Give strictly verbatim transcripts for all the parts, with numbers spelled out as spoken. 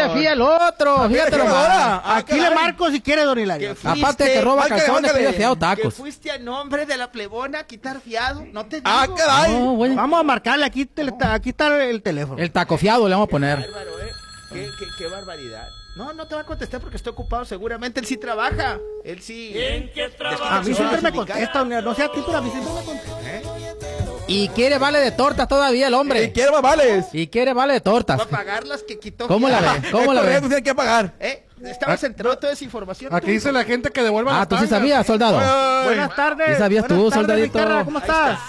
fía el otro. Fíjate nomás. Aquí le marco si quiere, don Hilario. Aparte de que roba calzones, pide fiado tacos. Que fuiste a nombre de la plebona a quitar fiado. No te digo. Ah, caray. No, güey. Vamos a marcarle, aquí, te- aquí está el teléfono. El taco fiado le vamos a poner. Bárbaro, ¿eh? Qué, qué, qué barbaridad. No, no te va a contestar porque estoy ocupado. Seguramente él sí trabaja. Él sí. ¿En qué trabaja? A mí siempre me contesta, no sea a ti, pero a mí siempre me contesta. Y quiere vale de tortas todavía el hombre. ¿Y quiere más vales? Y quiere vale de tortas. Va a pagar las que quitó. ¿Cómo la ve? ¿Cómo la ve? Tiene que pagar. ¿Eh? Estabas enterado de toda esa información. Aquí tú? dice la gente que devuelva Ah, las tú sí tangas. sabías, soldado. Ay. Buenas tardes. ¿Sí sabías Buenas tú, tardes, soldadito? Ricardo, ¿cómo Ahí estás?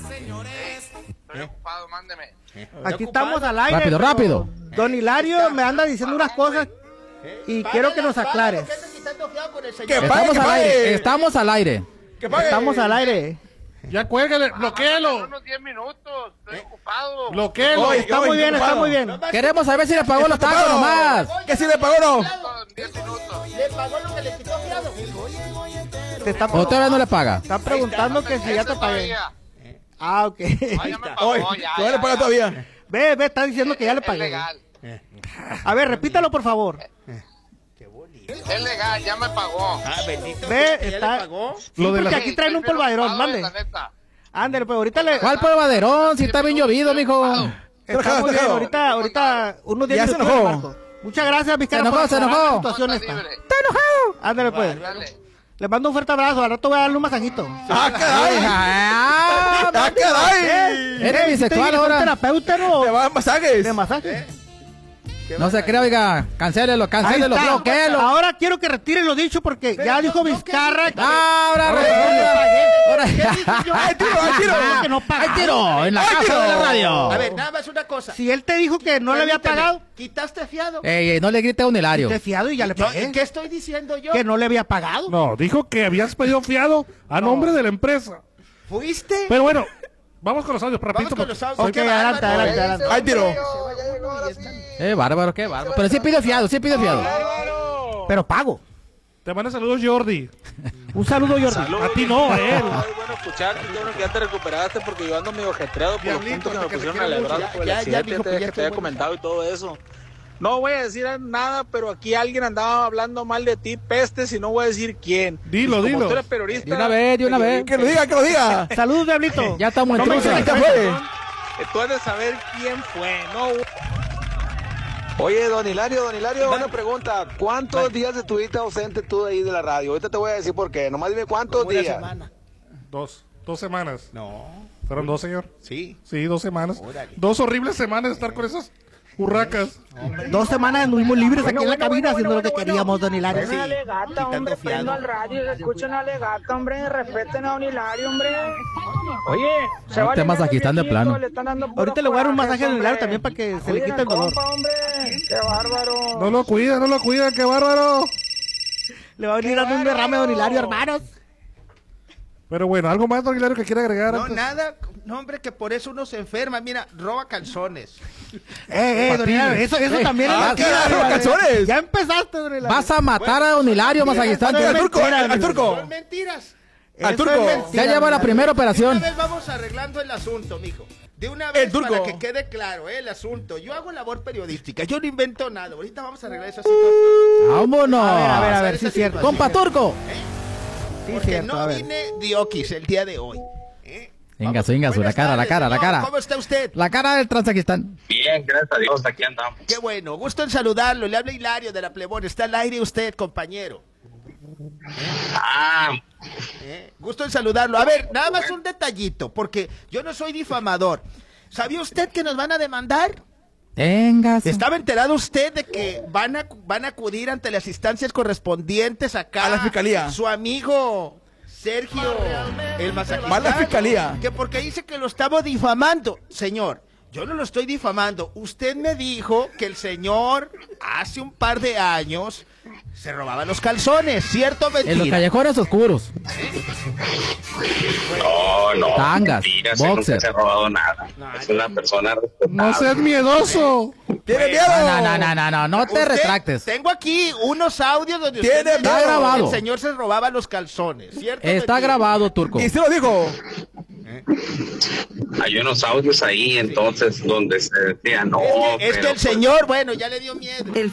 Estoy ocupado, mándeme. Aquí estamos al aire. Rápido, pero rápido. Don Hilario me anda diciendo unas cosas y quiero que nos aclares. Que pague, Estamos que al aire. pague. Estamos al aire. Que pague. Estamos al aire. Ya cuélgale, bloquéelo. Unos diez minutos, estoy ocupado. Bloquéelo. Oye, Está muy bien, está muy bien. Queremos saber si le pagó los tacos Pagó. nomás. Que si le pagó no. diez minutos. Le pagó lo que le quitó fiado. Te está, O todavía no le paga. está preguntando que si ya te Eso pagué. todavía. Ah, ok. Ah, ya me pagó, Oye, ya, todavía le ya, paga ya. todavía. Ve, ve, está diciendo que ya le Es pagué. legal. A ver, repítalo, por favor. Es legal, ya me pagó. Ah, bendito. Ve, sea que ya está- le pagó. Lo de Porque la... aquí traen un Estoy bien polvaderón, ocupado, mande. la neta. Ándale, pues ahorita le... ¿Cuál polvaderón? Si está bien llovido, mijo. Está muy bien, ahorita, ahorita, unos diez Ya se minutos enojó. le marco. Muchas gracias, mis Se caras, enojó, por se aclarar enojó. la situación Está esta. libre. ¿Está enojado? Ándale, pues. Dale. Le mando un fuerte abrazo, al rato voy a darle un masajito. Ah, caray. Ah, Ah, caray. Eres Eh, bisexual ¿usted ahora. ¿Es terapeuta no? Le va a dar masajes. ¿De masaje? No se crea, oiga. Cancélelo, Ahí cancélelo, está. bloquéelo. Ahora quiero que retire lo dicho porque ya dijo Vizcarra que... Ahora, Ahora, ahora. ¡Ay, tiro, ay, tiro! que no paga. ¡Ay, tiro! En la ¡Ay, casa tiro! de la radio. A ver, nada más una cosa. Si él te dijo que no le había Permíteme, pagado, ¿Quitaste fiado? Ey, ey, no le grite a un Hilario. te fiado y ya le Yo- pagué. ¿Qué estoy diciendo yo? Que no le había pagado. No, dijo que habías pedido fiado a nombre de la empresa. ¿Fuiste? Pero bueno, vamos con los audios, Vamos rapidito. con los audios. Ok, Qué adelante, bárbaro, adelante, ¿eh? adelante. ¡Ay, tiro! Eh, bárbaro, qué bárbaro. Pero sí pide fiado, sí pide fiado. Pero pago. Te manda saludos, Jordi. Un saludo, Jordi. A ti no, a él. Ay, bueno escuchar, qué bueno que ya te recuperaste porque yo ando medio ajetreado por los Diablito, puntos que me que te pusieron quiero a lebrar mucho. por el Ya, ya, accidente mijo, pues este ya que te estuvo había comentado y todo eso. No voy a decir nada, pero aquí alguien andaba hablando mal de ti, pestes, y no voy a decir quién. Dilo, Y como dilo. tú eres periodista, De una vez, de una vez. Que lo diga, que lo diga. Saludos, Diablito. Ya estamos en No me truza. digas ¿Qué fue? eh, tú has de saber quién fue, ¿no? Oye, don Hilario, don Hilario, una pregunta. ¿Cuántos días estuviste ausente tú de ahí de la radio? Ahorita te voy a decir por qué. Nomás dime cuántos Una días. semana. Dos, dos semanas. No. ¿Fueron dos, señor? Sí. Sí, dos semanas. Órale. Dos horribles semanas de estar con esas burracas. Dos semanas anduvimos libres aquí en la cabina haciendo lo que queríamos, don Hilario. Sí. Alegata, Quitando hombre, fiado. prendo al radio, escucho una alegata, hombre, respeten a Don Hilario, hombre. Oye, se No vale te masajistan de viejito, plano. le están dando puros Ahorita le voy a dar un corajes, masaje a don Hilario hombre. también para que se le Cuiden quite el al dolor. compa, hombre, qué bárbaro. No lo cuida, no lo cuida, qué bárbaro. Le va a venir dando un derrame a don Hilario, hermanos. Pero bueno, ¿algo más, don Hilario, que quiera agregar? No, antes? nada. No, hombre, que por eso uno se enferma. Mira, roba calzones. Eh, eh, don Hilario, eso, eso también es Ah, mentira, claro, don Hilario. calzones. Ya empezaste, don Hilario. Vas a matar a don Hilario, masajistán. Al turco, mentira, al, al turco. Son mentiras. Al Eso turco. es mentira, Ya lleva don la Hilario. primera De operación. una vez vamos arreglando el asunto, mijo. De una vez El turco. para que quede claro, eh, el asunto. Yo hago labor periodística, yo no invento nada. Ahorita vamos a arreglar esa situación. Vámonos. A ver, a ver, a ver, Esa sí es cierto. situación. Compa Turco. Sí, Porque cierto, a no ver. vine diokis el día de hoy. ¿eh? Venga, Vamos. venga, la Buenas cara, la tardes, cara, la señor. cara. ¿Cómo está usted? La cara del Transakistán. Bien, gracias a Dios, aquí andamos. Qué bueno, gusto en saludarlo. Le habla Hilario de la Plebón. Está al aire usted, compañero. Ah, ¿eh? Gusto en saludarlo. A ver, nada más un detallito, porque yo no soy difamador. ¿Sabía usted que nos van a demandar? Venga. ¿Estaba enterado usted de que van a, van a acudir ante las instancias correspondientes acá? A la fiscalía. Su amigo Sergio, el masajista. Va a la fiscalía. Que porque dice que lo estaba difamando. Señor, yo no lo estoy difamando. Usted me dijo que el señor hace un par de años se robaba los calzones, ¿cierto o En los mentira? callejones oscuros. no, no. Tangas, Mentiras, él boxer. nunca se ha robado nada. Es una persona respetable. No seas miedoso. ¿Tiene miedo? No, no, no, no, no, no te Usted- retractes. Tengo aquí unos audios donde Tiene usted me miedo. dijo que grabado. el señor se robaba los calzones, ¿cierto o Está mentira? grabado, Turco. Y se lo dijo. Hay unos audios ahí, entonces, donde se decía, no, Es que, es que pero, el señor, bueno, ya le dio miedo.